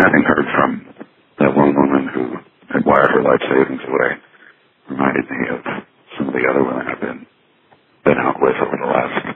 having heard from that one woman who had wired her life savings away reminded me of some of the other women I've been out with over the last